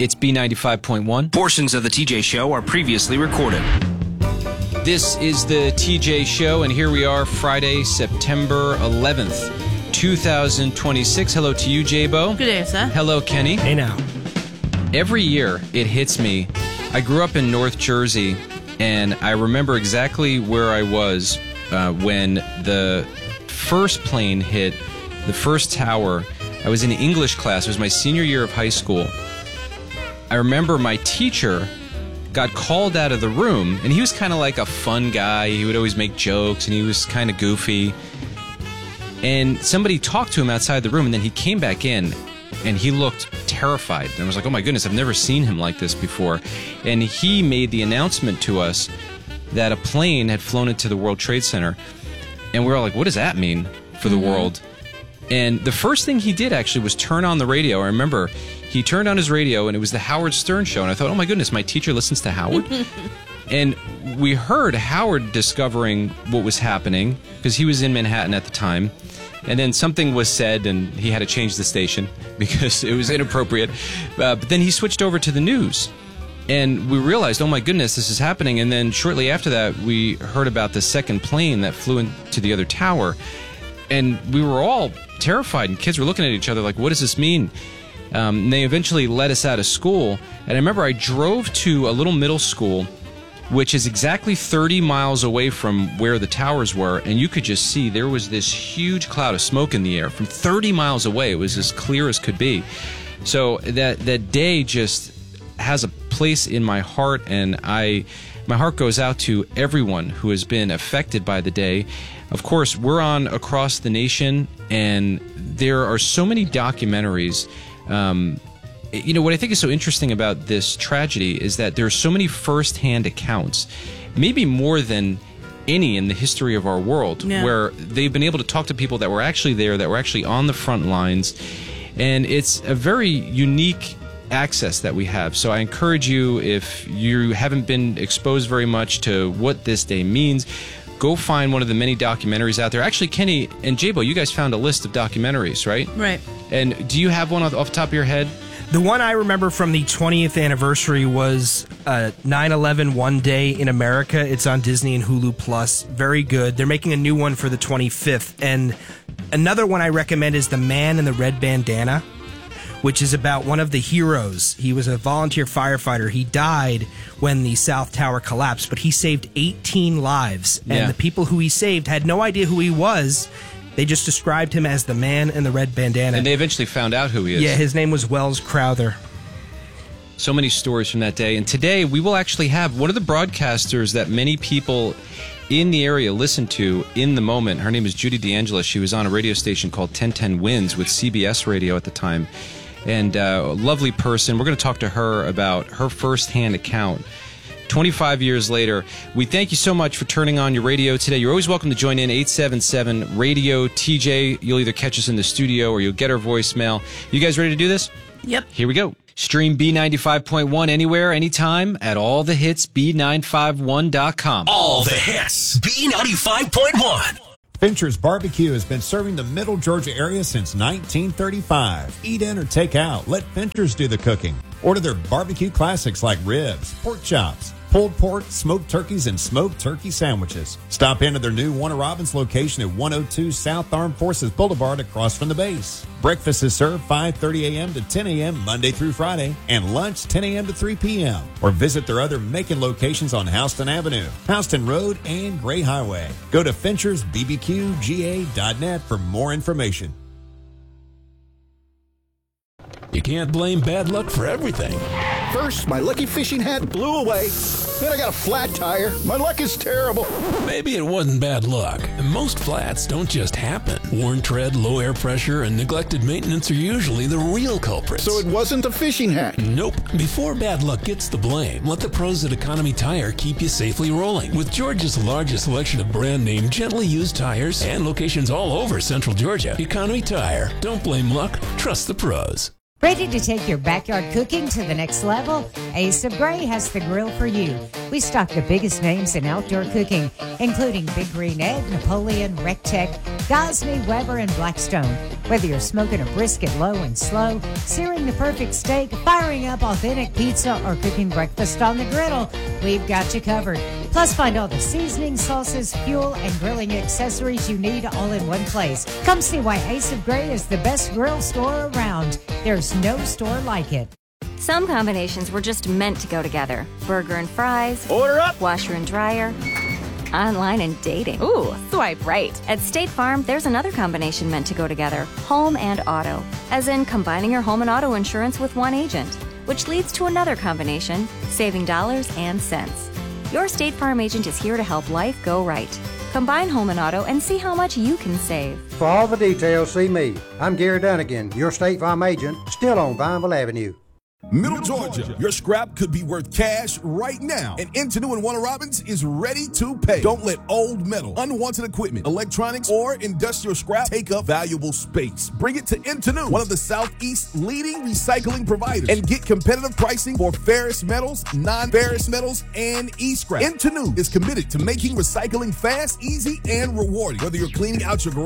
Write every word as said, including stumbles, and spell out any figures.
It's B ninety-five point one. Portions of the T J Show are previously recorded. This is the T J Show, and here we are, Friday, September eleventh, two thousand twenty-six. Hello to you, J-Bo. Good day, sir. Hello, Kenny. Hey, now. Every year, it hits me. I grew up in North Jersey, and I remember exactly where I was uh, when the first plane hit the first tower. I was in English class. It was my senior year of high school. I remember my teacher got called out of the room, and he was kind of like a fun guy. He would always make jokes, and he was kind of goofy. And somebody talked to him outside the room, and then he came back in, and he looked terrified. And I was like, oh my goodness, I've never seen him like this before. And he made the announcement to us that a plane had flown into the World Trade Center. And we were all like, what does that mean for the mm-hmm. world? And the first thing he did actually was turn on the radio. I remember he turned on his radio, and it was the Howard Stern show. And I thought, oh my goodness, my teacher listens to Howard? And we heard Howard discovering what was happening, because he was in Manhattan at the time. And then something was said, and he had to change the station because it was inappropriate. Uh, but then he switched over to the news. And we realized, oh my goodness, this is happening. And then shortly after that, we heard about the second plane that flew into the other tower. And we were all terrified, and kids were looking at each other like, what does this mean? Um, and they eventually let us out of school. And I remember I drove to a little middle school, which is exactly thirty miles away from where the towers were, and you could just see there was this huge cloud of smoke in the air from thirty miles away. It was as clear as could be. So that that day just has a place in my heart, and I my heart goes out to everyone who has been affected by the day. Of course, we're on across the nation, and there are so many documentaries. Um, you know, what I think is so interesting about this tragedy is that there are so many first-hand accounts, maybe more than any in the history of our world, yeah. where they've been able to talk to people that were actually there, that were actually on the front lines. And it's a very unique access that we have. So I encourage you, if you haven't been exposed very much to what this day means, go find one of the many documentaries out there. Actually, Kenny and J-Bo, you guys found a list of documentaries, right? Right. And do you have one off the top of your head? The one I remember from the twentieth anniversary was uh, nine eleven One Day in America. It's on Disney and Hulu Plus. Very good. They're making a new one for the twenty-fifth. And another one I recommend is The Man in the Red Bandana, which is about one of the heroes. He was a volunteer firefighter. He died when the South Tower collapsed, but he saved eighteen lives. And yeah. the people who he saved had no idea who he was. They just described him as the Man in the Red Bandana. And they eventually found out who he is. Yeah, his name was Wells Crowther. So many stories from that day. And today we will actually have one of the broadcasters that many people in the area listen to in the moment. Her name is Judy DeAngelis. She was on a radio station called ten ten Wins with C B S Radio at the time. And uh, a lovely person. We're going to talk to her about her first-hand account. twenty-five years later, we thank you so much for turning on your radio today. You're always welcome to join in, eight seven seven radio T J. You'll either catch us in the studio or you'll get our voicemail. You guys ready to do this? Yep. Here we go. Stream B ninety-five point one anywhere, anytime at all the hits B nine five one dot com. All the hits B ninety-five point one. Fincher's Barbecue has been serving the Middle Georgia area since nineteen thirty-five. Eat in or take out. Let Fincher's do the cooking. Order their barbecue classics like ribs, pork chops, pulled pork, smoked turkeys, and smoked turkey sandwiches. Stop into their new Warner Robins location at one oh two South Armed Forces Boulevard across from the base. Breakfast is served five thirty a.m. to ten a.m. Monday through Friday, and lunch ten a.m. to three p.m. Or visit their other Macon locations on Houston Avenue, Houston Road, and Gray Highway. Go to Finchers B B Q G A dot net for more information. You can't blame bad luck for everything. First, my lucky fishing hat blew away. Then I got a flat tire. My luck is terrible. Maybe it wasn't bad luck. Most flats don't just happen. Worn tread, low air pressure, and neglected maintenance are usually the real culprits. So it wasn't the fishing hat? Nope. Before bad luck gets the blame, let the pros at Economy Tire keep you safely rolling. With Georgia's largest selection of brand name, gently used tires and locations all over Central Georgia, Economy Tire. Don't blame luck. Trust the pros. Ready to take your backyard cooking to the next level? Ace of Gray has the grill for you. We stock the biggest names in outdoor cooking, including Big Green Egg, Napoleon, Rectech, Gosney, Weber, and Blackstone. Whether you're smoking a brisket low and slow, searing the perfect steak, firing up authentic pizza, or cooking breakfast on the griddle, we've got you covered. Plus, find all the seasoning, sauces, fuel, and grilling accessories you need all in one place. Come see why Ace of Gray is the best grill store around. There's no store like it. Some combinations were just meant to go together. Burger and fries. Order up! Washer and dryer. Online and dating. Ooh, swipe right. At State Farm, there's another combination meant to go together. Home and auto. As in combining your home and auto insurance with one agent. Which leads to another combination, saving dollars and cents. Your State Farm agent is here to help life go right. Combine home and auto and see how much you can save. For all the details, see me. I'm Gary Dunnigan, your State Farm agent, still on Vineville Avenue. Middle Georgia, your scrap could be worth cash right now, and Intenu and Warner Robins is ready to pay. Don't let old metal, unwanted equipment, electronics, or industrial scrap take up valuable space. Bring it to Intenu, one of the Southeast's leading recycling providers, and get competitive pricing for ferrous metals, non-ferrous metals, and e-scrap. Intenu is committed to making recycling fast, easy, and rewarding. Whether you're cleaning out your garage